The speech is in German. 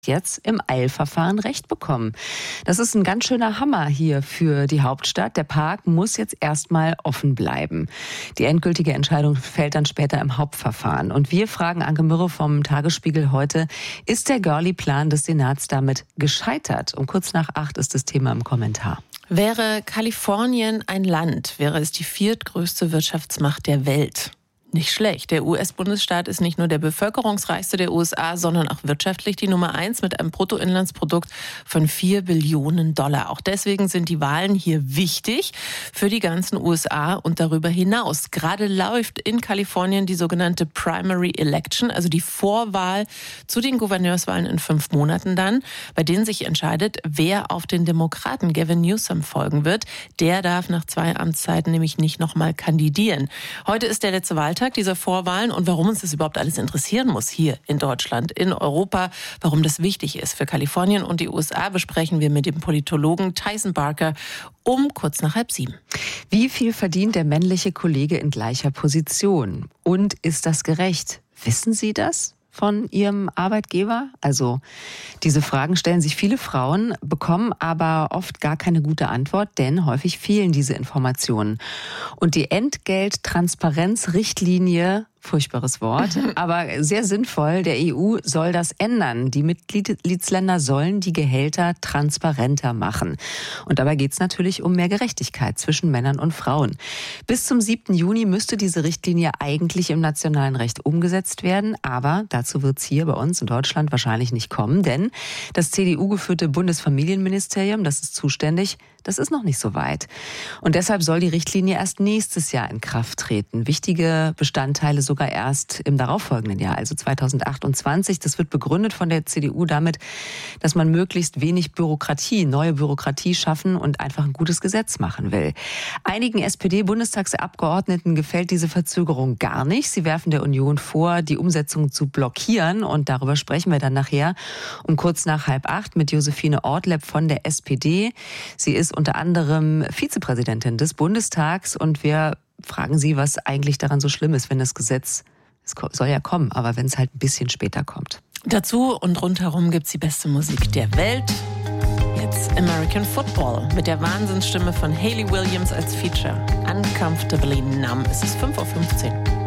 jetzt im Eilverfahren Recht bekommen. Das ist ein ganz schöner Hammer hier für die Hauptstadt. Der Park muss jetzt erstmal offen bleiben. Die endgültige Entscheidung fällt dann später im Hauptverfahren. Und wir fragen Anke Mürre vom Tagesspiegel heute, ist der Girlie-Plan des Senats damit gescheitert? Um kurz nach 8 ist das Thema im Kommentar. Wäre Kalifornien ein Land, wäre es die viertgrößte Wirtschaftsmacht der Welt. Nicht schlecht. Der US-Bundesstaat ist nicht nur der bevölkerungsreichste der USA, sondern auch wirtschaftlich die Nummer 1 mit einem Bruttoinlandsprodukt von $4 Billionen. Auch deswegen sind die Wahlen hier wichtig für die ganzen USA und darüber hinaus. Gerade läuft in Kalifornien die sogenannte Primary Election, also die Vorwahl zu den Gouverneurswahlen in 5 Monaten dann, bei denen sich entscheidet, wer auf den Demokraten Gavin Newsom folgen wird. Der darf nach 2 Amtszeiten nämlich nicht nochmal kandidieren. Heute ist der letzte Wahltag dieser Vorwahlen und warum uns das überhaupt alles interessieren muss hier in Deutschland, in Europa, warum das wichtig ist für Kalifornien und die USA, besprechen wir mit dem Politologen Tyson Barker um kurz nach 6:30. Wie viel verdient der männliche Kollege in gleicher Position? Und ist das gerecht? Wissen Sie das von Ihrem Arbeitgeber? Also diese Fragen stellen sich viele Frauen, bekommen aber oft gar keine gute Antwort, denn häufig fehlen diese Informationen. Und die Entgelttransparenzrichtlinie, furchtbares Wort, aber sehr sinnvoll, der EU soll das ändern. Die Mitgliedsländer sollen die Gehälter transparenter machen. Und dabei geht es natürlich um mehr Gerechtigkeit zwischen Männern und Frauen. Bis zum 7. Juni müsste diese Richtlinie eigentlich im nationalen Recht umgesetzt werden, aber dazu wird es hier bei uns in Deutschland wahrscheinlich nicht kommen, denn das CDU-geführte Bundesfamilienministerium, das ist zuständig, das ist noch nicht so weit. Und deshalb soll die Richtlinie erst nächstes Jahr in Kraft treten. Wichtige Bestandteile sogar erst im darauffolgenden Jahr, also 2028. Das wird begründet von der CDU damit, dass man möglichst wenig Bürokratie, neue Bürokratie schaffen und einfach ein gutes Gesetz machen will. Einigen SPD-Bundestagsabgeordneten gefällt diese Verzögerung gar nicht. Sie werfen der Union vor, die Umsetzung zu blockieren. Und darüber sprechen wir dann nachher um kurz nach 7:30 mit Josephine Ortlepp von der SPD. Sie ist unter anderem Vizepräsidentin des Bundestags und wir fragen sie, was eigentlich daran so schlimm ist, wenn das Gesetz, es soll ja kommen, aber wenn es halt ein bisschen später kommt. Dazu und rundherum gibt's die beste Musik der Welt. Jetzt American Football mit der Wahnsinnsstimme von Hayley Williams als Feature. Uncomfortably Numb. Es ist 5:15 Uhr.